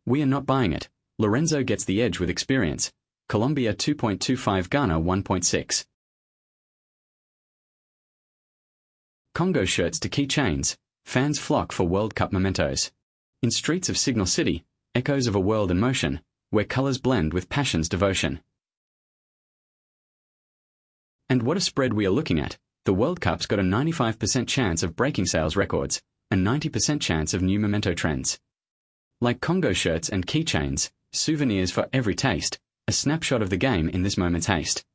We are not buying it. Lorenzo gets the edge with experience. Colombia 2.25, Ghana 1.6. Congo shirts to keychains. Fans flock for World Cup mementos. In streets of Signal City, echoes of a world in motion, where colors blend with passion's devotion. And what a spread we are looking at. The World Cup's got a 95% chance of breaking sales records, and 90% chance of new memento trends. Like Congo shirts and keychains, souvenirs for every taste, a snapshot of the game in this moment's haste.